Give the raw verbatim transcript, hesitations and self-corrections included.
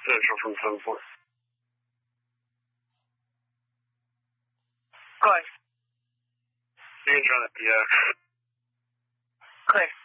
有什么吩咐？ Good. Angel at the uh, Good.